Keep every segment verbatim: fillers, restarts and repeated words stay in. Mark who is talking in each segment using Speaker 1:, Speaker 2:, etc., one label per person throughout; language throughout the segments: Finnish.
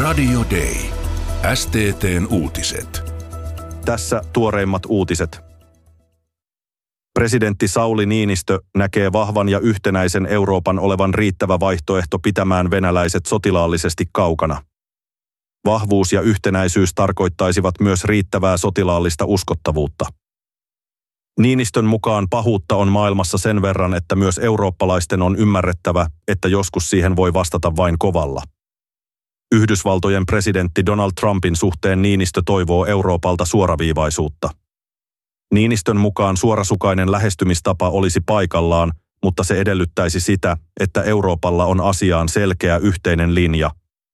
Speaker 1: Radio Day. S T T:n uutiset.
Speaker 2: Tässä tuoreimmat uutiset. Presidentti Sauli Niinistö näkee vahvan ja yhtenäisen Euroopan olevan riittävä vaihtoehto pitämään venäläiset sotilaallisesti kaukana. Vahvuus ja yhtenäisyys tarkoittaisivat myös riittävää sotilaallista uskottavuutta. Niinistön mukaan pahuutta on maailmassa sen verran, että myös eurooppalaisten on ymmärrettävä, että joskus siihen voi vastata vain kovalla. Yhdysvaltojen presidentti Donald Trumpin suhteen Niinistö toivoo Euroopalta suoraviivaisuutta. Niinistön mukaan suorasukainen lähestymistapa olisi paikallaan, mutta se edellyttäisi sitä, että Euroopalla on asiaan selkeä yhteinen linja.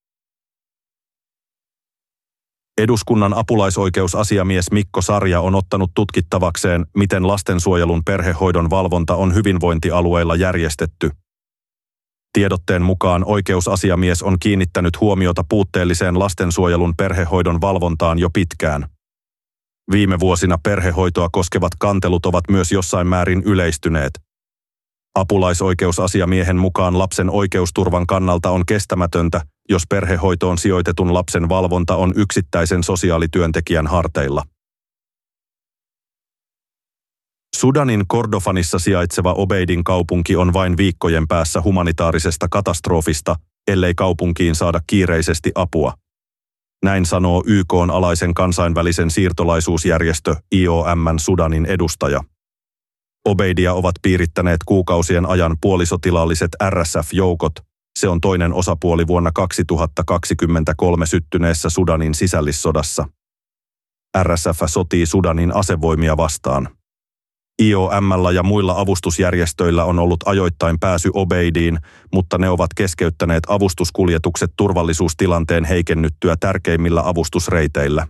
Speaker 2: Eduskunnan apulaisoikeusasiamies Mikko Sarja on ottanut tutkittavakseen, miten lastensuojelun perhehoidon valvonta on hyvinvointialueilla järjestetty. Tiedotteen mukaan oikeusasiamies on kiinnittänyt huomiota puutteelliseen lastensuojelun perhehoidon valvontaan jo pitkään. Viime vuosina perhehoitoa koskevat kantelut ovat myös jossain määrin yleistyneet. Apulaisoikeusasiamiehen mukaan lapsen oikeusturvan kannalta on kestämätöntä, jos perhehoitoon sijoitetun lapsen valvonta on yksittäisen sosiaalityöntekijän harteilla. Sudanin Kordofanissa sijaitseva Obeidin kaupunki on vain viikkojen päässä humanitaarisesta katastrofista, ellei kaupunkiin saada kiireisesti apua. Näin sanoo Y K:n alaisen kansainvälisen siirtolaisuusjärjestö I O M:n Sudanin edustaja. Obeidia ovat piirittäneet kuukausien ajan puolisotilaalliset R S F-joukot. Se on toinen osapuoli vuonna kaksituhattakaksikymmentäkolme syttyneessä Sudanin sisällissodassa. R S F sotii Sudanin asevoimia vastaan. I O M:llä ja muilla avustusjärjestöillä on ollut ajoittain pääsy Obeidiin, mutta ne ovat keskeyttäneet avustuskuljetukset turvallisuustilanteen heikennyttyä tärkeimmillä avustusreiteillä.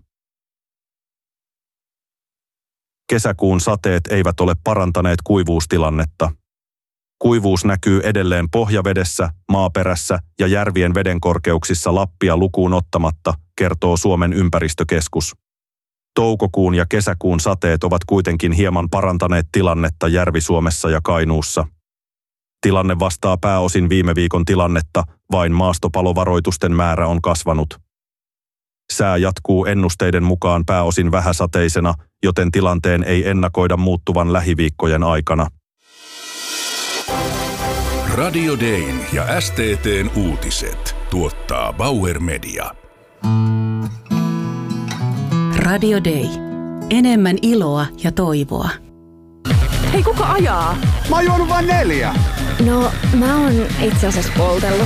Speaker 2: Kesäkuun sateet eivät ole parantaneet kuivuustilannetta. Kuivuus näkyy edelleen pohjavedessä, maaperässä ja järvien vedenkorkeuksissa Lappia lukuun ottamatta, kertoo Suomen ympäristökeskus. Toukokuun ja kesäkuun sateet ovat kuitenkin hieman parantaneet tilannetta Järvi-Suomessa ja Kainuussa. Tilanne vastaa pääosin viime viikon tilannetta, vain maastopalovaroitusten määrä on kasvanut. Sää jatkuu ennusteiden mukaan pääosin vähäsateisena, joten tilanteen ei ennakoida muuttuvan lähiviikkojen aikana.
Speaker 1: Radio Dayn ja S T T:n uutiset tuottaa Bauer Media.
Speaker 3: Radio Day. Enemmän iloa ja toivoa.
Speaker 4: Hei, kuka ajaa?
Speaker 5: Mä oon juonut vain neljä.
Speaker 4: No, mä oon itse asiassa poltellut.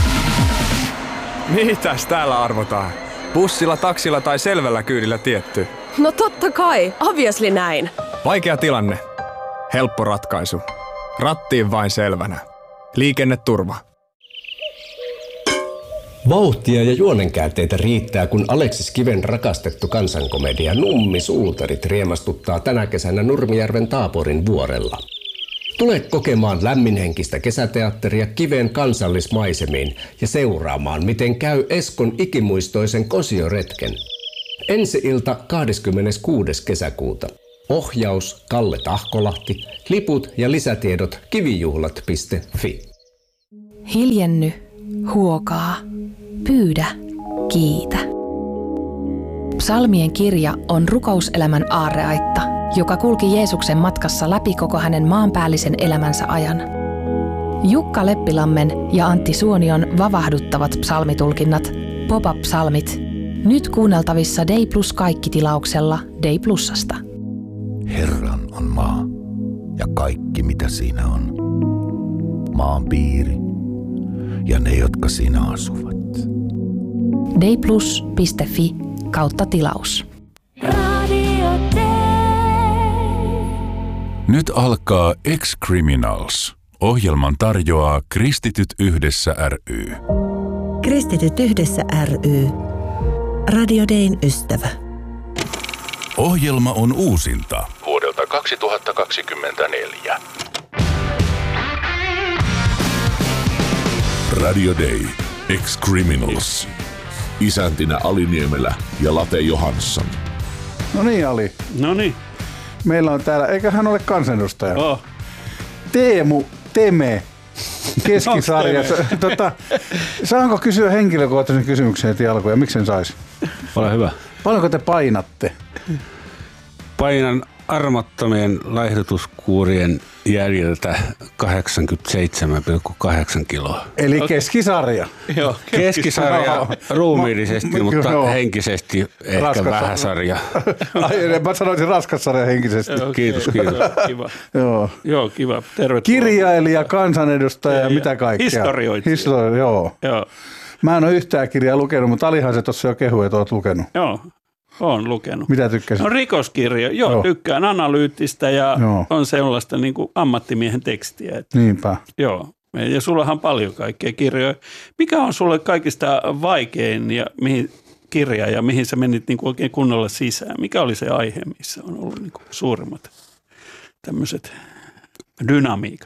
Speaker 6: Mitäs täällä arvotaan? Bussilla, taksilla tai selvällä kyydillä tietty?
Speaker 4: No totta kai, obviously näin.
Speaker 6: Vaikea tilanne. Helppo ratkaisu. Rattiin vain selvänä. Liikenneturva.
Speaker 7: Vauhtia ja juonenkäänteitä riittää, kun Aleksis Kiven rakastettu kansankomedia Nummi-suutarit riemastuttaa tänä kesänä Nurmijärven Taaporin vuorella. Tule kokemaan lämminhenkistä kesäteatteria Kiven kansallismaisemiin ja seuraamaan, miten käy Eskon ikimuistoisen kosioretken. Ensi ilta kahdeskymmeneskuudes kesäkuuta. Ohjaus Kalle Tahkolahti, liput ja lisätiedot kivijuhlat piste fi.
Speaker 8: Hiljenny, huokaa, pyydä, kiitä. Psalmien kirja on rukouselämän aarreaitta, joka kulki Jeesuksen matkassa läpi koko hänen maanpäällisen elämänsä ajan. Jukka Leppilammen ja Antti Suonion vavahduttavat psalmitulkinnat, Pop-up-psalmit, nyt kuunneltavissa Day Plus kaikki-tilauksella Day Plusasta.
Speaker 9: Herran on maa ja kaikki mitä siinä on. Maan piiri ja ne, jotka siinä asuvat.
Speaker 8: dayplus piste fi kautta tilaus.
Speaker 10: Radio Day.
Speaker 1: Nyt alkaa Ex-Criminals. Ohjelman tarjoaa Kristityt yhdessä ry.
Speaker 11: Kristityt yhdessä ry. Radio Dayn ystävä.
Speaker 1: Ohjelma on uusinta vuodelta kaksituhattakaksikymmentäneljä. Radio Day. Ex-Criminals.
Speaker 12: Isäntinä Ali Niemelä ja Late Johansson.
Speaker 5: No niin, Ali.
Speaker 13: No niin.
Speaker 5: Meillä on täällä, eikä hän ole kansanedustaja.
Speaker 13: Oh.
Speaker 5: Teemu Teme Keskisarja. tota, saanko kysyä henkilökohtaisen kysymyksen heti alkuun ja miksen saisi?
Speaker 13: Ole hyvä.
Speaker 5: Paljonko te painatte?
Speaker 13: Painan armottomien laihdutuskuurien jäljiltä kahdeksankymmentäseitsemän pilkku kahdeksan kiloa.
Speaker 5: Eli keskisarja.
Speaker 13: Joo, keskisarja ruumiillisesti, ma, mutta joo. henkisesti ehkä raskas vähäsarja.
Speaker 5: Ai, mä sanoisin raskassarja henkisesti.
Speaker 13: Joo, kiitos, kiitos.
Speaker 14: Kiva.
Speaker 5: Joo.
Speaker 14: Joo, kiva. Tervetuloa.
Speaker 5: Kirjailija, kansanedustaja ja mitä kaikkea.
Speaker 14: Historioitsija.
Speaker 5: Historioitsija, joo.
Speaker 14: joo.
Speaker 5: Mä en ole yhtään kirjaa lukenut, mutta Alihan se tuossa jo kehui, että oot lukenut.
Speaker 14: Joo. Olen lukenut.
Speaker 5: Mitä tykkäsit?
Speaker 14: No rikoskirja. Joo, joo. Tykkään analyyttistä ja joo. on sellaista niin kuin ammattimiehen tekstiä. Että,
Speaker 5: niinpä.
Speaker 14: Joo. Ja sullahan on paljon kaikkea kirjoja. Mikä on sulle kaikista vaikein ja mihin kirja ja mihin sä menit niin kuin oikein kunnolla sisään? Mikä oli se aihe, missä on ollut niin kuin suurimmat tämmöiset dynamiikat?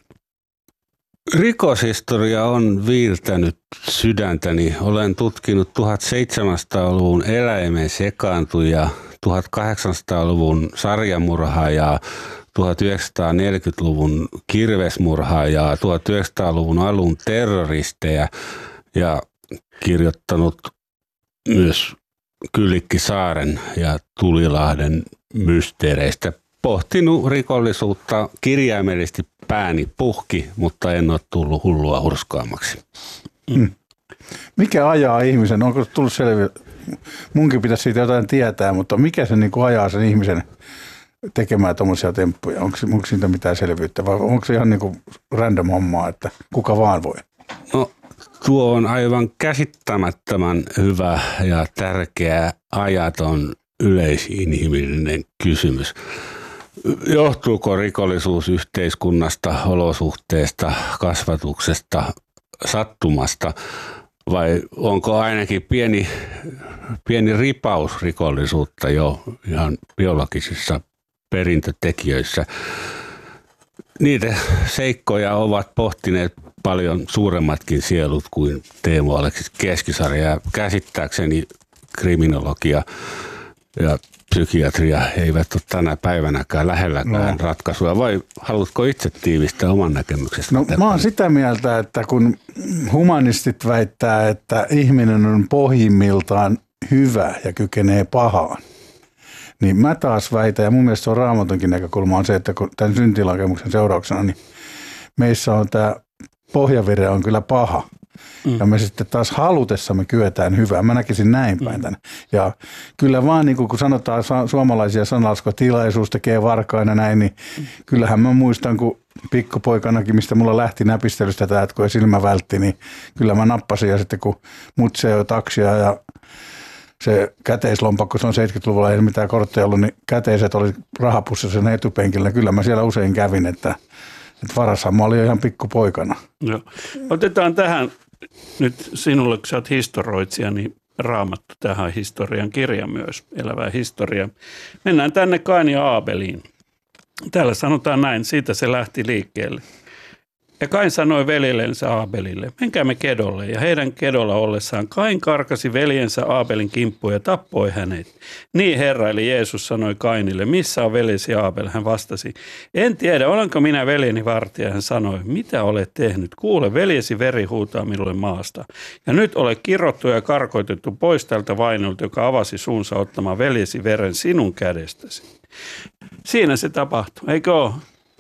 Speaker 13: Rikoshistoria on viiltänyt sydäntäni. Olen tutkinut tuhatseitsemänsataaluvun eläimen sekaantuja, tuhatkahdeksansataaluvun sarjamurhaajaa, tuhatyhdeksänsataaneljäkymmentäluvun kirvesmurhaajaa, tuhatyhdeksänsataaluvun alun terroristeja ja kirjoittanut myös Kyllikkisaaren ja Tulilahden mysteereistä. Pohtinut rikollisuutta kirjaimellisesti pääni puhki, mutta en ole tullut hullua hurskaamaksi.
Speaker 5: Hmm. Mikä ajaa ihmisen? Onko tullut selviä? Munkin pitäisi siitä jotain tietää, mutta mikä se niin kuin ajaa sen ihmisen tekemään tuommoisia temppuja? Onko, onko siitä mitään selvyyttä vai onko se ihan niin kuin random hommaa, että kuka vaan voi?
Speaker 13: No tuo on aivan käsittämättömän hyvä ja tärkeä ajaton yleisinhimillinen kysymys. Johtuuko rikollisuus yhteiskunnasta, olosuhteesta, kasvatuksesta, sattumasta vai onko ainakin pieni, pieni ripaus rikollisuutta jo ihan biologisissa perintötekijöissä? Niitä seikkoja ovat pohtineet paljon suuremmatkin sielut kuin Teemu Aleksis Keskisarja. Käsittääkseni kriminologia ja psykiatria eivät ole tänä päivänäkään lähelläkään no. ratkaisua. Vai haluatko itse tiivistää oman näkemyksestä?
Speaker 5: No mä oon sitä mieltä, että kun humanistit väittää, että ihminen on pohjimmiltaan hyvä ja kykenee pahaan, niin mä taas väitän, ja mun mielestä se on Raamatonkin näkökulma on se, että kun tämän syntilakemuksen seurauksena, niin meissä on tämä pohjavire on kyllä paha. Mm. Ja me sitten taas halutessamme kyetään hyvää. Mä näkisin näin päin tänne. Ja kyllä vaan niin kuin kun sanotaan suomalaisia sanalliskoja, tilaisuus tekee varkaina näin, niin kyllähän mä muistan, kun pikkupoikanakin, mistä mulla lähti näpistelystä tämä, että kun ei silmä vältti, niin kyllä mä nappasin. Ja sitten kun mut se jo taksia ja se käteislompakko, se on seitsemänkymmentäluvulla, ei mitään kortteja ollut, niin käteiset oli rahapussissa sen etupenkillä. Kyllä mä siellä usein kävin, että, että varashan mä olin jo ihan pikkupoikana.
Speaker 14: Joo. Otetaan tähän nyt sinulle, kun sä oot historioitsija, niin Raamattu tähän historian kirja myös, elävää historiaa. Mennään tänne Kain ja Aabeliin. Täällä sanotaan näin, siitä se lähti liikkeelle. Ja Kain sanoi veljellensä Aabelille, menkäämme kedolle. Ja heidän kedolla ollessaan Kain karkasi veljensä Aabelin kimppuun ja tappoi hänet. Niin Herra, eli Jeesus sanoi Kainille, missä on veljesi Aabel? Hän vastasi, en tiedä, olenko minä veljeni vartija? Hän sanoi, mitä olet tehnyt? Kuule, veljesi veri huutaa minulle maasta. Ja nyt ole kirottu ja karkoitettu pois tältä vainolta, joka avasi suunsa ottamaan veljesi veren sinun kädestäsi. Siinä se tapahtui, eikö ole?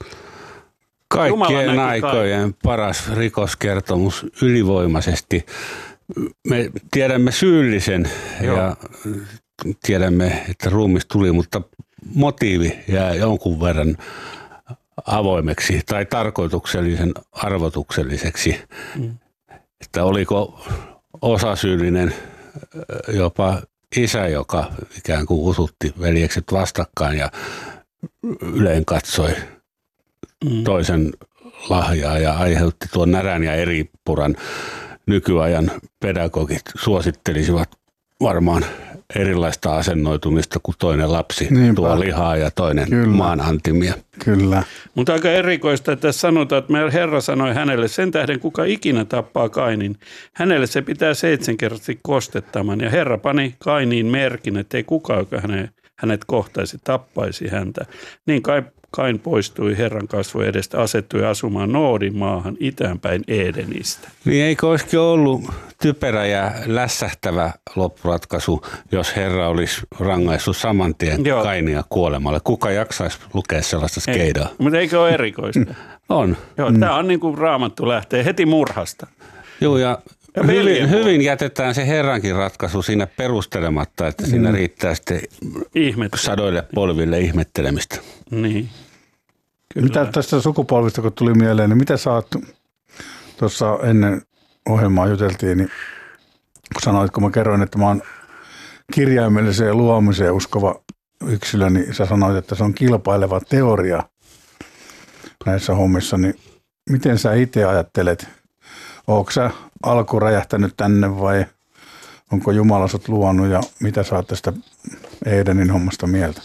Speaker 13: Kaikkien aikojen kai. Paras rikoskertomus ylivoimaisesti. Me tiedämme syyllisen Joo. ja tiedämme, että ruumis tuli, mutta motiivi jää jonkun verran avoimeksi tai tarkoituksellisen arvotukselliseksi. Mm. Että oliko osasyyllinen jopa isä, joka ikään kuin usutti veljekset vastakkain ja yleen katsoi Mm. toisen lahjaa ja aiheutti tuon närän ja eripuran. Nykyajan pedagogit suosittelisivat varmaan erilaista asennoitumista, kuin toinen lapsi Niinpä. tuo lihaa ja toinen Kyllä. maanantimia.
Speaker 5: Kyllä.
Speaker 14: Mutta aika erikoista, että tässä sanotaan, että meidän Herra sanoi hänelle, sen tähden kuka ikinä tappaa Kainin, hänelle se pitää seitsemänkertaisesti kostettaman. Ja Herra pani Kainiin merkin, että ei kukaan, joka hänet, hänet kohtaisi, tappaisi häntä. Niin Kain poistui Herran kasvojen edestä, asettui asumaan Noodin maahan itäänpäin Edenistä.
Speaker 13: Niin eikö olisikin ollut typerä ja lässähtävä loppuratkaisu, jos Herra olisi rangaissut saman tien Joo. Kainia kuolemalle? Kuka jaksaisi lukea sellaista skeidaa?
Speaker 14: Ei, mutta eikö ole erikoista?
Speaker 13: On.
Speaker 14: Joo, mm. Tämä on niin kuin Raamattu lähtee heti murhasta.
Speaker 13: Joo, ja, ja hyvin, hyvin jätetään se Herrankin ratkaisu siinä perustelematta, että mm. siinä riittää sitten sadoille polville ihmettelemistä.
Speaker 14: Niin.
Speaker 5: Kyllä. Mitä tästä sukupolvista, kun tuli mieleen, niin mitä sä oot, tuossa ennen ohjelmaa juteltiin, niin kun sanoit, kun mä kerroin, että mä oon kirjaimelliseen luomiseen uskova yksilö, niin sä sanoit, että se on kilpaileva teoria näissä hommissa, niin miten sä itse ajattelet? Ootko sä alku räjähtänyt tänne vai onko Jumala sut luonut ja mitä sä oot tästä Edenin hommasta mieltä?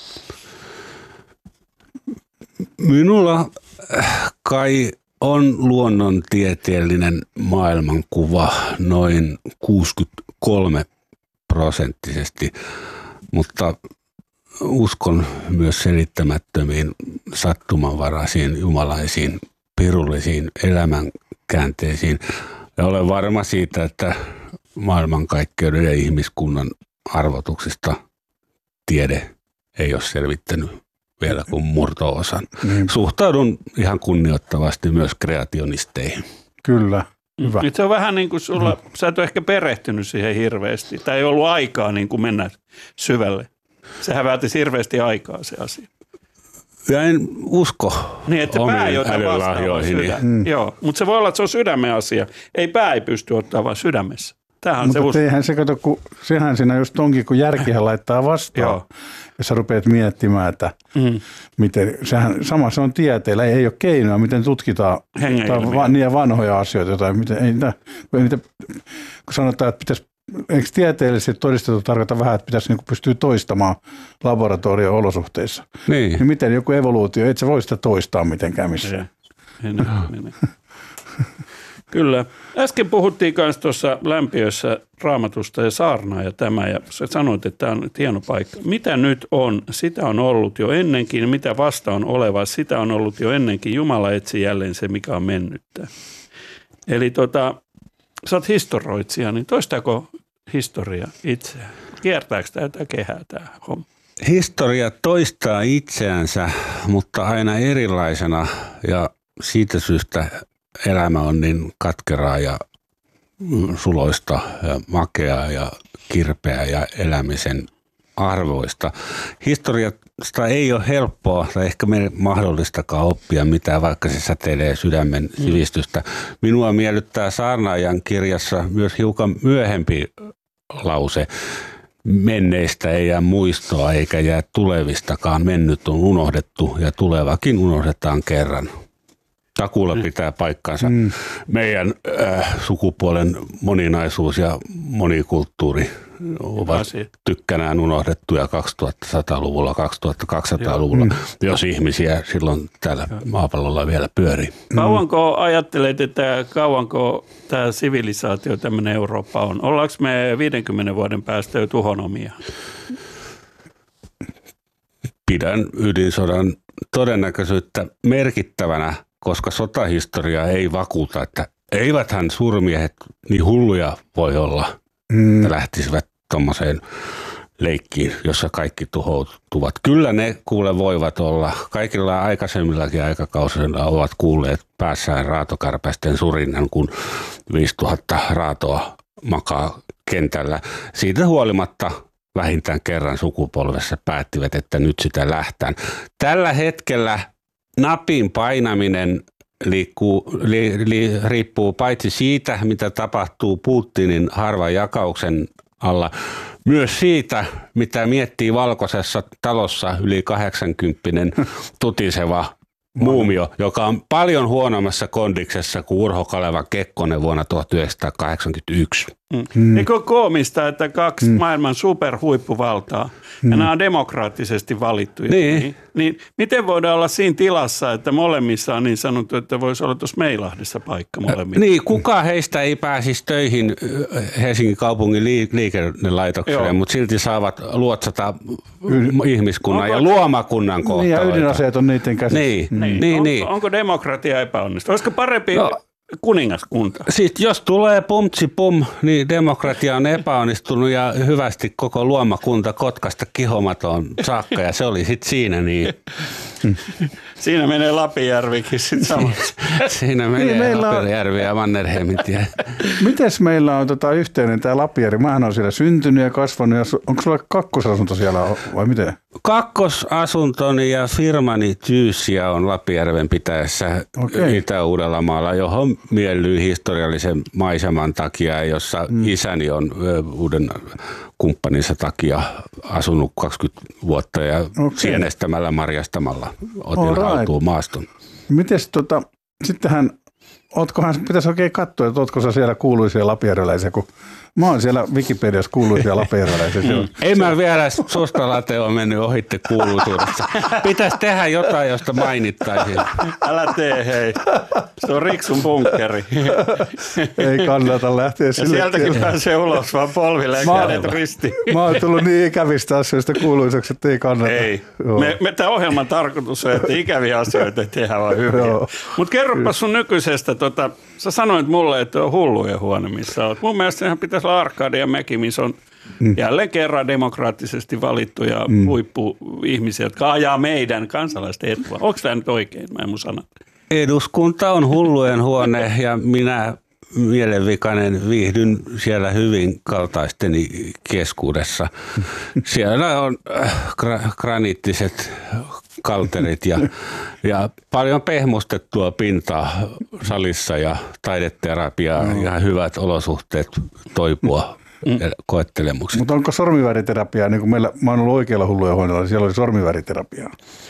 Speaker 13: Minulla kai on luonnontieteellinen maailmankuva noin kuusikymmentäkolme prosenttisesti, mutta uskon myös selittämättömiin, sattumanvaraisiin, jumalaisiin, pirullisiin elämänkäänteisiin. Ja olen varma siitä, että maailmankaikkeuden ja ihmiskunnan arvotuksista tiede ei ole selvittänyt vielä kuin murto-osan. Niin. Suhtaudun ihan kunnioittavasti myös kreationisteihin.
Speaker 5: Kyllä, hyvä.
Speaker 14: Nyt se on vähän niin kuin sulla, mm. sä et ole ehkä perehtynyt siihen hirveästi, tai ei ollut aikaa niin kuin mennä syvälle. Sehän vaatisi hirveästi aikaa se asia.
Speaker 13: Ja en usko
Speaker 14: niin, että pää ei ota vastaan sydän. Mm. Joo, mutta se voi olla, että se on sydämen asia. Ei pää ei pysty ottaa vaan sydämessä. Tämähän
Speaker 5: mutta
Speaker 14: se us...
Speaker 5: eihän se kato, kun sehän siinä just onkin, kun järkihän laittaa vastaan. Joo. Ja sä rupeat miettimään, että mm. miten, sehän sama se on tieteellä, ei, ei ole keinoa, miten tutkitaan va, niitä vanhoja asioita. Tai miten, ei niitä, ei niitä, kun sanotaan, että pitäisi, eikö tieteellisesti todistettu tarkoita vähän, että pitäisi niin pystyä toistamaan laboratorio-olosuhteissa.
Speaker 13: Niin.
Speaker 5: niin miten joku evoluutio, et sä voi sitä toistaa mitenkään missään.
Speaker 14: Mene, mene. Kyllä. Äsken puhuttiin myös tuossa lämpiössä Raamatusta ja saarnaa ja tämä, ja sä sanoit, että tämä on hieno paikka. Mitä nyt on? Sitä on ollut jo ennenkin. Mitä vasta on oleva? Sitä on ollut jo ennenkin. Jumala etsi jälleen se, mikä on mennyttä. Eli tota, sä oot historioitsija, niin toistaako historia itseään? Kiertääkö tätä kehää tämä homma?
Speaker 13: Historia toistaa itseänsä, mutta aina erilaisena, ja siitä syystä elämä on niin katkeraa ja suloista ja makeaa ja kirpeää ja elämisen arvoista. Historiasta ei ole helppoa tai ehkä meille mahdollistakaan oppia mitään, vaikka se säteilee sydämen sivistystä. Minua miellyttää saarnaajan kirjassa myös hiukan myöhempi lause. Menneistä ei jää muistoa eikä jää tulevistakaan. Mennyt on unohdettu ja tulevakin unohdetaan kerran. Takuulla pitää paikkansa. Mm. Meidän äh, sukupuolen moninaisuus ja monikulttuuri ovat Asia. tykkänään unohdettuja kaksituhattaluvulla, kaksituhattakaksisataa-luvulla, mm. jos ihmisiä silloin täällä maapallolla vielä pyörii.
Speaker 14: Kauanko ajattelet, että kauanko tämä sivilisaatio, tämmöinen Eurooppa on? Ollaanko me viidenkymmenen vuoden päästä jo tuhonomia?
Speaker 13: Pidän ydinsodan todennäköisyyttä merkittävänä, koska sotahistoria ei vakuuta, että eiväthän suurmiehet niin hulluja voi olla, mm. että lähtisivät tuommoiseen leikkiin, jossa kaikki tuhoutuvat. Kyllä ne kuule voivat olla. Kaikilla aikaisemmillakin aikakausilla ovat kuulleet päässään raatokärpäisten surinnan, kun viisituhatta raatoa makaa kentällä. Siitä huolimatta vähintään kerran sukupolvessa päättivät, että nyt sitä lähtään. Tällä hetkellä napin painaminen liikkuu, li, li, riippuu paitsi siitä, mitä tapahtuu Putinin harvan jakauksen alla, myös siitä, mitä miettii valkoisessa talossa yli kahdeksankymppinen tutiseva muumio, joka on paljon huonommassa kondiksessa kuin Urho Kaleva Kekkonen vuonna tuhatyhdeksänsataakahdeksankymmentäyksi.
Speaker 14: Mm. Mm. Eikö ole koomista, että kaksi mm. maailman superhuippuvaltaa, mm. ja nämä on demokraattisesti valittuja,
Speaker 13: niin.
Speaker 14: Niin, niin miten voidaan olla siinä tilassa, että molemmissa on niin sanottu, että voisi olla tuossa Meilahdessa paikka molemmissa?
Speaker 13: Niin, kuka heistä ei pääsisi töihin Helsingin kaupungin liikennelaitokselle, Joo. mutta silti saavat luotsata y- ihmiskunnan onko, ja luomakunnan kohtaloita.
Speaker 5: Niin, ja ydinaseet on niiden käsissä.
Speaker 13: Niin,
Speaker 14: mm.
Speaker 13: niin, niin,
Speaker 14: onko,
Speaker 13: niin.
Speaker 14: onko demokratia epäonnistunut? Olisiko parempi... No. Kuningaskunta.
Speaker 13: Sitten jos tulee pumtsi pum, niin demokratia on epäonnistunut ja hyvästi koko luomakunta Kotkasta Kihomatoon saakka ja se oli sitten siinä niin.
Speaker 14: Siinä menee Lapinjärvikin sitten samassa.
Speaker 13: Siinä menee niin meillä Lapinjärvi on... ja Mannerheimin tie.
Speaker 5: Mites meillä on tota yhteinen tämä Lapinjärvi? Mähän on siellä syntynyt ja kasvanut. Ja onko sulla kakkosasunto siellä vai miten?
Speaker 13: Kakkosasuntoni ja firmani Tyyssiä on Lapinjärven pitäessä okay. Itä-Uudellamaalla, johon miellyy historiallisen maiseman takia, jossa mm. isäni on uuden kumppaninsa takia asunut kaksikymmentä vuotta ja okay. sienestämällä, marjastamalla otin right. haltuun maaston.
Speaker 5: Mites tota, sittenhän, ootkohan, pitäisi oikein katsoa, että ootko sä siellä kuuluisia lapinjärveläisiä, kun mä oon siellä Wikipediassa kuuluisia lapinjärveläisiä. Mm.
Speaker 13: Ei mä vielä susta late on mennyt ohitte kuuluisuudessa. Pitäisi tehdä jotain, josta mainittaisiin.
Speaker 14: Älä tee, hei. Se on Riksun bunkkeri.
Speaker 5: Ei kannata lähteä sille.
Speaker 14: Ja sieltäkin pääsee ulos vaan polville ja kädet ristiin.
Speaker 5: Mä oon tullut niin ikävistä asioista kuuluisaksi, että ei kannata.
Speaker 14: Ei. Me, me tämän ohjelman tarkoitus on, että ikäviä asioita tehdään vaan hyviä. Mutta kerropa sun nykyisestä, tota, sä sanoit mulle, että on hullujen huone, missä olet. Mun mielestä sehän pitäisi olla Arkadia Mäki, missä on mm. jälleen kerran demokraattisesti valittuja mm. huippuihmisiä, jotka ajaa meidän kansalaisten etua. Onko tämä nyt oikein? Mä en mun sana.
Speaker 13: Eduskunta on hullujen huone ja minä mielenvikainen viihdyn siellä hyvin kaltaisteni keskuudessa. Siellä on gra- graniittiset kalterit ja, ja paljon pehmustettua pintaa salissa ja taideterapiaa no. ja hyvät olosuhteet toipua mm. koettelemuksesta.
Speaker 5: Mutta onko sormiväriterapia, niin kuin meillä, mä oon ollut oikealla hullujen huoneella, niin siellä oli sormiväriterapia.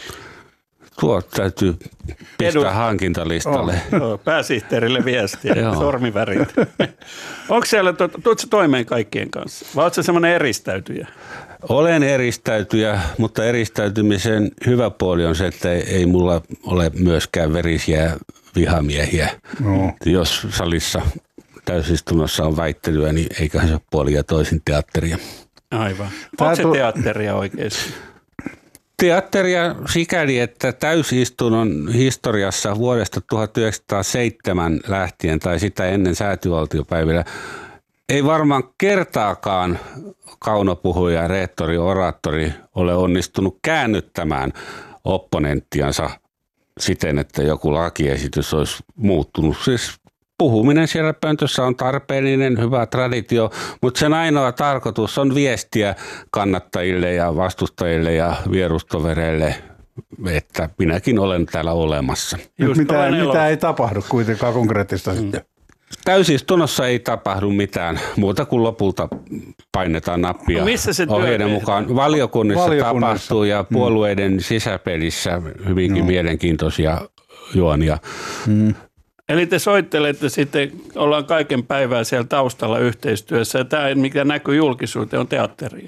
Speaker 13: Tuo täytyy pistää Edu. hankintalistalle.
Speaker 14: Oh, pääsihteerille viestiä, sormivärit. Onko siellä, tuutko toimeen kaikkien kanssa? Vai oletko semmoinen eristäytyjä?
Speaker 13: Olen eristäytyjä, mutta eristäytymisen hyvä puoli on se, että ei mulla ole myöskään verisiä vihamiehiä. No. Jos salissa täysistunnossa on väittelyä, niin eiköhän se puoli ja toisin teatteria.
Speaker 14: Aivan. Onko se teatteria oikeasti?
Speaker 13: Teatteria sikäli, että täysistunnon historiassa vuodesta tuhatyhdeksänsataaseitsemän lähtien tai sitä ennen säätyvaltiopäivillä ei varmaan kertaakaan kaunopuhuja, rehtori, oraattori ole onnistunut käännyttämään opponenttiansa siten, että joku lakiesitys olisi muuttunut. Siis puhuminen siellä pöntössä on tarpeellinen, hyvä traditio, mutta sen ainoa tarkoitus on viestiä kannattajille ja vastustajille ja vierustovereille, että minäkin olen täällä olemassa.
Speaker 5: Mitä, mitä ei tapahdu kuitenkaan konkreettista sitten?
Speaker 13: Täysistunnossa ei tapahdu mitään muuta kuin lopulta painetaan nappia
Speaker 14: no missä se
Speaker 13: ohjeiden mukaan. Valiokunnissa, Valiokunnissa tapahtuu ja puolueiden mm. sisäpelissä hyvinkin no. mielenkiintoisia juonia. Mm.
Speaker 14: Eli te soittelette sitten, ollaan kaiken päivää siellä taustalla yhteistyössä ja tämä, mikä näkyy julkisuuteen, on teatteria.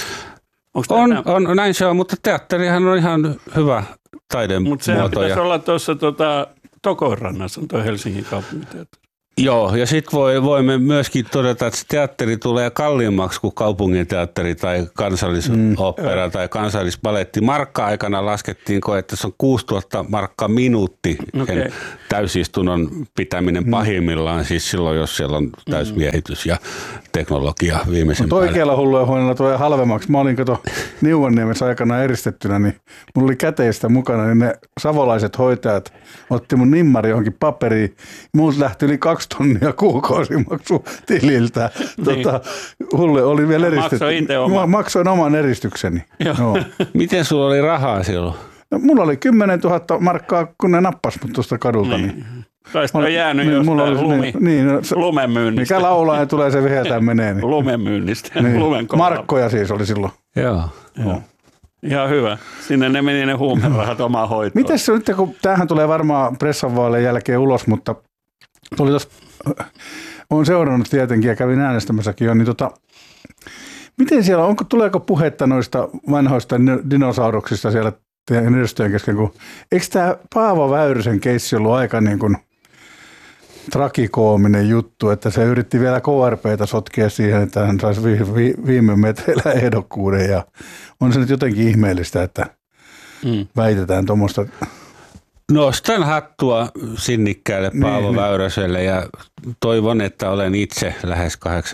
Speaker 13: On, on, näin se on, mutta teatterihan on ihan hyvä taidemuoto.
Speaker 14: Mutta sehän pitäisi olla tuossa tota, Tokonrannassa, on tuo Helsingin kaupunginteatteri.
Speaker 13: Joo, ja sitten voi, voimme myöskin todeta, että se teatteri tulee kalliimmaksi kuin kaupunginteatteri tai kansallisopera mm. tai kansallisbaletti. Markka-aikana laskettiin, että se on kuusituhatta markkaa minuutti okay. täysistunnon pitäminen mm. pahimmillaan, siis silloin, jos siellä on täysmiehitys ja teknologia viimeisen
Speaker 5: Mutta oikealla hullujen huoneella tulee halvemmaksi. Mä olin kato Niuvanniemessä aikana eristettynä, niin mulla oli käteistä mukana, niin ne savolaiset hoitajat otti mun nimmari johonkin paperiin. Muut lähti yli kaksi tonnia kuukausimaksu tililtä.
Speaker 14: Niin.
Speaker 5: Tota, Hulle oli vielä eristetty.
Speaker 14: Maksoin itse oman.
Speaker 5: Mä maksoin oman eristykseni.
Speaker 14: Joo.
Speaker 13: Miten sulla oli rahaa silloin?
Speaker 5: No, mulla oli kymmenen tuhatta markkaa, kun ne nappas mut tuosta kadulta. Niin. Niin.
Speaker 14: Kai sitä on jäänyt niin, jostain lumi, niin, no, se, lumenmyynnistä.
Speaker 5: Mikä laulaa ja tulee se viheltään menee. Niin.
Speaker 14: Lumenmyynnistä.
Speaker 5: Niin.
Speaker 14: Lumen
Speaker 5: Markkoja siis oli silloin.
Speaker 13: Joo.
Speaker 14: Joo. Ihan hyvä. Sinne ne meni ne huumerahat omaan hoitoon.
Speaker 5: Mites se nyt, kun tämähän tulee varmaan pressanvaalien jälkeen ulos, mutta tuli tuossa olen seurannut tietenkin ja kävin äänestämässäkin jo, niin tota, miten siellä, onko, tuleeko puhetta noista vanhoista dinosauruksista siellä teidän edustajan kesken, kun eikö tämä Paavo Väyrysen keissi ollut aika niin kuin trakikoominen juttu, että se yritti vielä K R P:tä sotkea siihen, että hän saisi vi, vi, viime metreillä ehdokkuuden ja on se nyt jotenkin ihmeellistä, että mm. väitetään tuommoista.
Speaker 13: Nostan hattua sinnikkäälle Paavo niin, Väyräselle ja toivon, että olen itse lähes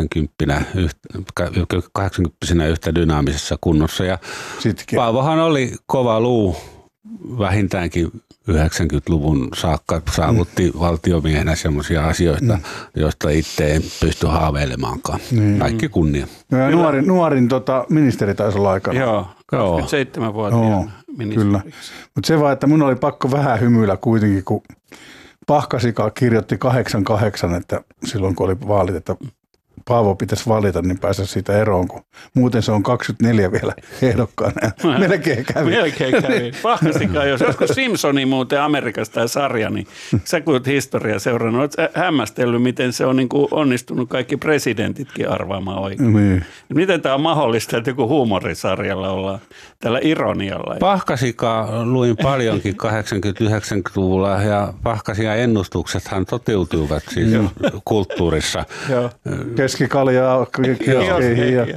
Speaker 13: kahdeksankymppisenä yhtä dynaamisessa kunnossa. Ja Paavohan oli kova luu vähintäänkin yhdeksänkymmentäluvun saakka, saavutti mm. valtiomiehenä sellaisia asioita, mm. joista itse en pysty haaveilemaankaan. Niin. Kaikki kunnia.
Speaker 5: Ja nuorin nuorin tota, ministeri taisi olla aikana.
Speaker 14: Joo, kaksikymmentäseitsemänvuotiaana
Speaker 5: Kyllä, mutta se vaan, että mun oli pakko vähän hymyillä kuitenkin, kun Pahkasika kirjoitti kahdeksan kahdeksan, että silloin kun oli vaalit, että Paavo pitäisi valita, niin päästä siitä eroon, kun muuten se on kaksikymmentäneljä vielä ehdokkaana. Melkein kävi.
Speaker 14: Melkein kävi. Pahkasika, jos joskus Simpsoni muuten Amerikasta tämä sarja, niin sä kun olet historiaa seurannut, olet hämmästellyt, miten se on niin kuin onnistunut kaikki presidentitkin arvaamaan oikein. Niin. Miten tämä on mahdollista, että joku huumorisarjalla ollaan tällä ironialla?
Speaker 13: Pahkasikaa luin paljonkin kahdeksankymmentä-yhdeksänkymmentäluvulla ja Pahkasian ennustuksethan toteutuivat siis kulttuurissa.
Speaker 5: Joo. Keskikaljaa, keskeihin. Ja,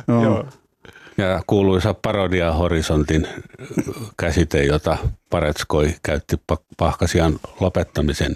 Speaker 13: ja kuuluisa parodia Horisontin käsite, jota Paretskoi käytti Pahkasian lopettamisen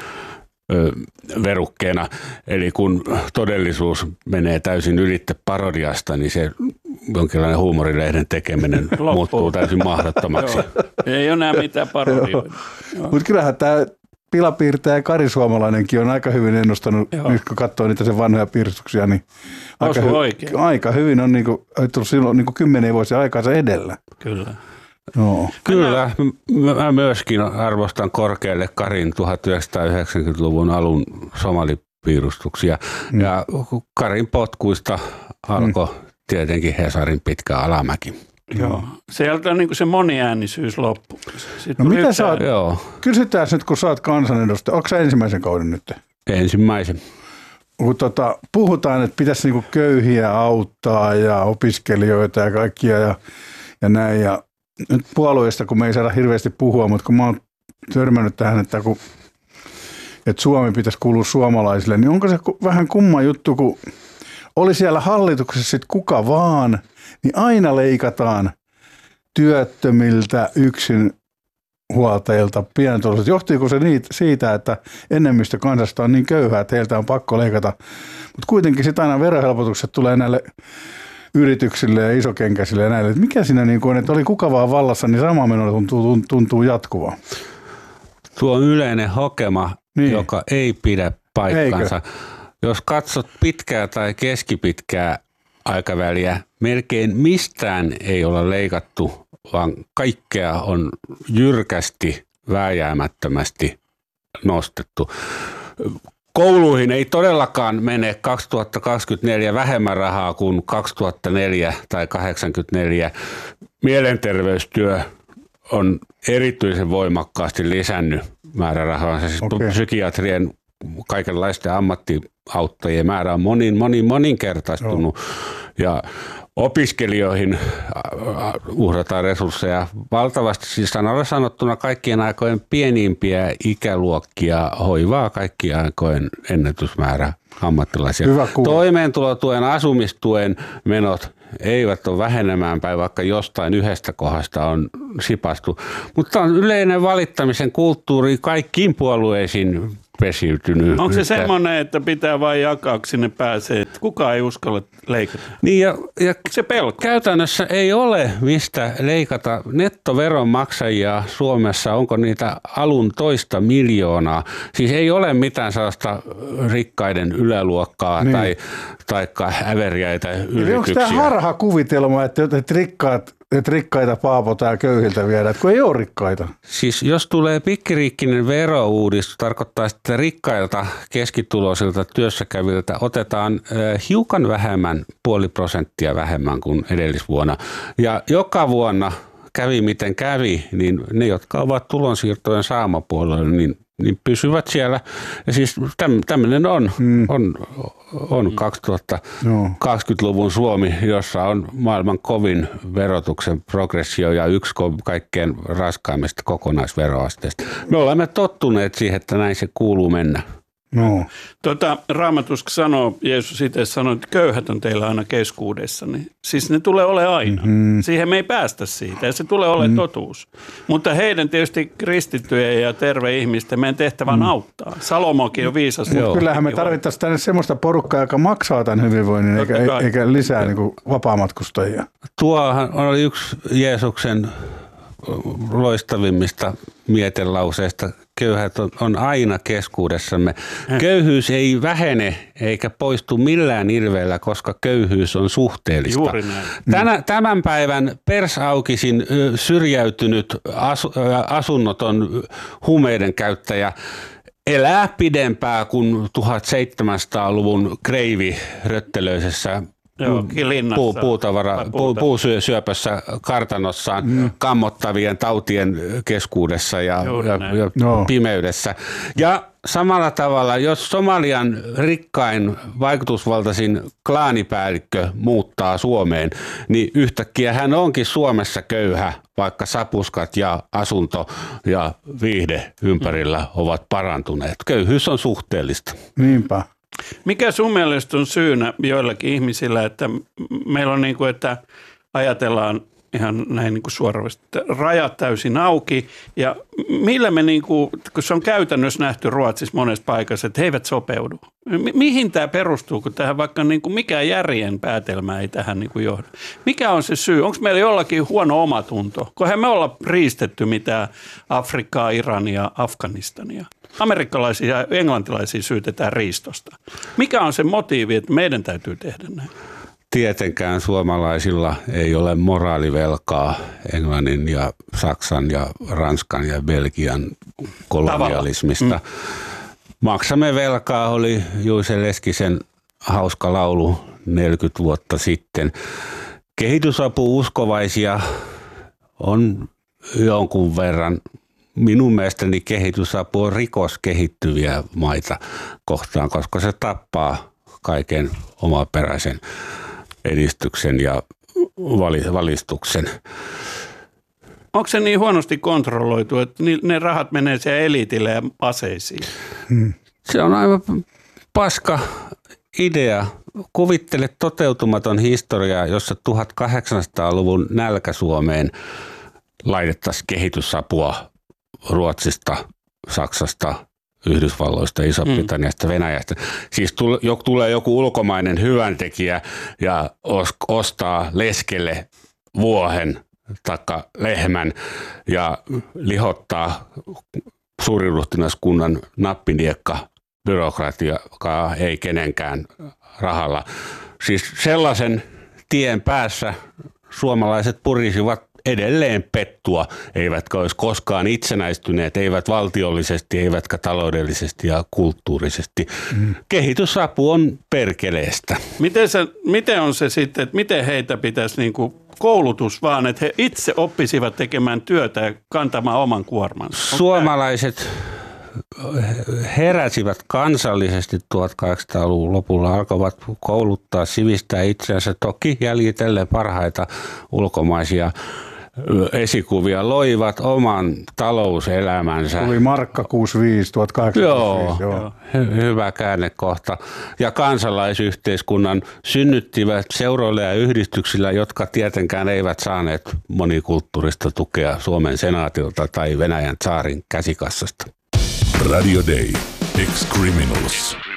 Speaker 13: ö, verukkeena. Eli kun todellisuus menee täysin ylitte parodiasta, niin se jonkinlainen huumorilehden tekeminen muuttuu täysin mahdottomaksi.
Speaker 14: Ei ole enää mitään parodioita.
Speaker 5: Mutta kyllähän tämä pilapiirtäjä Kari Suomalainenkin on aika hyvin ennustanut, Joo. nyt kun katsoo niitä sen vanhoja piirstuksia, niin aika, hy- aika hyvin on niinku, tullut silloin niinku kymmenen vuosia aikansa edellä.
Speaker 14: Kyllä.
Speaker 5: No.
Speaker 13: Kyllä, mä myöskin arvostan korkealle Karin tuhatyhdeksänsataayhdeksänkymmentäluvun alun somalipiirustuksia. Mm. Ja Karin potkuista alkoi mm. tietenkin Hesarin pitkä alamäki.
Speaker 14: Joo. Sieltä on niin kuin se moniäänisyys loppu.
Speaker 5: No mitä sä oot? Joo. Kysytään nyt, kun sä oot kansanedustaja. Onko sä ensimmäisen kauden nyt?
Speaker 13: Ensimmäisen.
Speaker 5: Kun tota, puhutaan, että pitäisi niinku köyhiä auttaa ja opiskelijoita ja kaikkia ja, ja näin. Ja nyt puolueista, kun me ei saada hirveästi puhua, mutta kun mä oon törmännyt tähän, että, kun, että Suomi pitäisi kuulua suomalaisille, niin onko se vähän kumma juttu, kun oli siellä hallituksessa sitten kuka vaan, niin aina leikataan työttömiltä, yksin huoltajilta, pienituloiset. Johtuiko se niitä, siitä, että enemmistö kansasta on niin köyhää, että heiltä on pakko leikata, mutta kuitenkin sitten aina verohelpotukset tulee näille yrityksille ja isokenkäisille ja näille. Että mikä siinä niin kuin on, että oli kuka vaan vallassa, niin sama meno tuntuu, tuntuu jatkuvaa.
Speaker 13: Tuo on yleinen hokema, niin. joka ei pidä paikkansa. Eikö? Jos katsot pitkää tai keskipitkää aikaväliä, melkein mistään ei olla leikattu, vaan kaikkea on jyrkästi, vääjäämättömästi nostettu. Kouluihin ei todellakaan mene kaksituhattakaksikymmentäneljä vähemmän rahaa kuin kaksituhattaneljä tai kahdeksankymmentäneljä. Mielenterveystyö on erityisen voimakkaasti lisännyt määrärahaa. Siis okay. Psykiatrien kaikenlaisten ammattiauttajien määrä on monin, monin, moninkertaistunut Joo. ja opiskelijoihin uhrataan resursseja valtavasti. Siis sanalla sanottuna kaikkien aikojen pienimpiä ikäluokkia hoivaa kaikkien aikojen ennätysmäärä ammattilaisia. Toimeentulotuen, asumistuen menot eivät ole vähenemään päin, vaikka jostain yhdestä kohdasta on sipastu. Mutta on yleinen valittamisen kulttuuri kaikkiin puolueisiin pesiytynyt.
Speaker 14: Onko se semmoinen, että pitää vain jakaa, kun sinne pääsee, että kukaan ei uskalla leikata?
Speaker 13: Niin ja, ja
Speaker 14: se pelko.
Speaker 13: Käytännössä ei ole mistä leikata nettoveronmaksajia Suomessa. Onko niitä alun toista miljoonaa? Siis ei ole mitään sellaista rikkaiden yläluokkaa niin. tai taikka äveriäitä yrityksiä. Eli onko tämä
Speaker 5: harha kuvitelma, että, että rikkaat että rikkaita paapotaan ja köyhiltä viedään, kun ei ole rikkaita.
Speaker 13: Siis jos tulee pikkiriikkinen verouudistus, tarkoittaa, että rikkailta keskituloisilta työssäkäviltä otetaan hiukan vähemmän, puoli prosenttia vähemmän kuin edellisvuonna. Ja joka vuonna kävi miten kävi, niin ne, jotka ovat tulonsiirtojen saamapuolella, niin niin pysyvät siellä. Ja siis tämmöinen on, mm. on, on kaksituhattakaksikymmentäluvun Suomi, jossa on maailman kovin verotuksen progressio ja yksi kaikkein raskaimmista kokonaisveroasteista. Me olemme tottuneet siihen, että näin se kuuluu mennä.
Speaker 5: No.
Speaker 14: Tota, Raamatus sanoo, Jeesus itse sanoi, että köyhät on teillä aina keskuudessa. Niin, siis ne tulee ole aina. Mm-hmm. Siihen me ei päästä siitä ja se tulee ole mm-hmm. totuus. Mutta heidän tietysti kristittyjen ja terve ihmisten meidän tehtävä on mm-hmm. auttaa. Salomokin on viisas.
Speaker 5: Mutta kyllähän me tarvittaisiin tänne semmoista porukkaa, joka maksaa tämän hyvinvoinnin eikä, eikä lisää niin kuin vapaamatkustajia.
Speaker 13: Tuohan oli yksi Jeesuksen loistavimmista mietelauseista. Köyhät on, on aina keskuudessamme. Köyhyys ei vähene eikä poistu millään ilveellä, koska köyhyys on suhteellista.
Speaker 14: Juuri näin.
Speaker 13: Tänä, tämän päivän persaukisin syrjäytynyt asu, asunnoton huumeiden käyttäjä elää pidempään kuin tuhatseitsemänsataaluvun kreivi röttelöisessä
Speaker 14: Joo,
Speaker 13: puu, puutavara, puu, puusyöpössä kartanossaan mm. kammottavien tautien keskuudessa ja, ja, ja no. pimeydessä. Ja samalla tavalla, jos Somalian rikkain vaikutusvaltaisin klaanipäällikkö muuttaa Suomeen, niin yhtäkkiä hän onkin Suomessa köyhä, vaikka sapuskat ja asunto ja viihde ympärillä ovat parantuneet. Köyhyys on suhteellista.
Speaker 5: Niinpä.
Speaker 14: Mikä sun mielestä on syynä joillakin ihmisillä, että meillä on niin kuin, että ajatellaan ihan näin niin kuin suoravasti, että rajat täysin auki ja millä me niin kuin, kun se on käytännössä nähty Ruotsissa monessa paikassa, että he eivät sopeudu. Mi- mihin tämä perustuu, kun tähän vaikka niin kuin mikään järjen päätelmä ei tähän niin kuin johda? Mikä on se syy? Onko meillä jollakin huono omatunto? Kohan me olla riistetty mitään Afrikkaa, Irania, Afganistania. Amerikkalaisia ja englantilaisia syytetään riistosta. Mikä on se motiivi, että meidän täytyy tehdä näin?
Speaker 13: Tietenkään suomalaisilla ei ole moraalivelkaa Englannin ja Saksan ja Ranskan ja Belgian kolonialismista. Mm. Maksamme velkaa, oli Juise Leskisen hauska laulu neljäkymmentä vuotta sitten. Kehitysapu-uskovaisia on jonkun verran. Minun mielestäni kehitysapu on rikos kehittyviä maita kohtaan, koska se tappaa kaiken omaperäisen edistyksen ja valistuksen.
Speaker 14: Onko se niin huonosti kontrolloitu, että ne rahat menee siellä eliitille ja aseisiin?
Speaker 13: Hmm. Se on aivan paska idea. Kuvittele toteutumaton historia, jossa tuhatkahdeksansataaluvun nälkä-Suomeen laitettaisiin kehitysapua Ruotsista, Saksasta, Yhdysvalloista, Iso-Britanniasta, mm. Venäjästä. Siis tule, jo, tulee joku ulkomainen hyväntekijä ja os, ostaa leskelle vuohen taikka lehmän ja lihottaa suuriruhtinaskunnan nappiniekka byrokratiaa ei kenenkään rahalla. Siis sellaisen tien päässä suomalaiset purisivat edelleen pettua, eivätkä olisi koskaan itsenäistyneet, eivät valtiollisesti, eivätkä taloudellisesti ja kulttuurisesti. Mm. Kehitysapu on perkeleestä.
Speaker 14: Miten, se, miten on se sitten, että miten heitä pitäisi niin kuin koulutus vaan, että he itse oppisivat tekemään työtä ja kantamaan oman kuormansa?
Speaker 13: Suomalaiset heräsivät kansallisesti tuhatkahdeksansataaluvun lopulla, alkoivat kouluttaa, sivistää itseänsä, toki jäljitellen parhaita ulkomaisia esikuvia, loivat oman talouselämänsä.
Speaker 5: Tuli markka kuusikymmentäviisi, tuhatkahdeksansataakuusikymmentäviisi.
Speaker 13: Joo, joo. Hy- hyvä käännekohta. Ja kansalaisyhteiskunnan synnyttivät seuroilla ja yhdistyksillä, jotka tietenkään eivät saaneet monikulttuurista tukea Suomen senaatilta tai Venäjän tsaarin käsikassasta.
Speaker 1: Radio Day. Ex-Criminals.